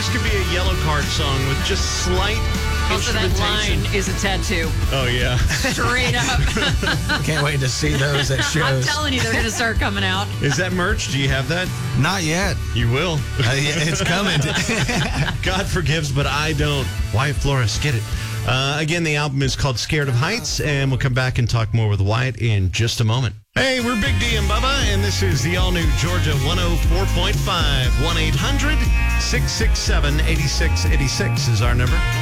This could be a Yellow Card song with just slight Also, that instrumentation. line is a tattoo. Oh, yeah. Straight up. Can't wait to see those at I'm shows. telling you, they're going to start coming out. Is that merch? Do you have that? Not yet. You will. Yeah, it's coming. God forgives, but I don't. Wyatt Flores, get it. Again, the album is called Scared of Heights, and we'll come back and talk more with Wyatt in just a moment. Hey, we're Big D and Bubba, and this is the all-new Georgia 104.5. 1-800-667-8686 is our number.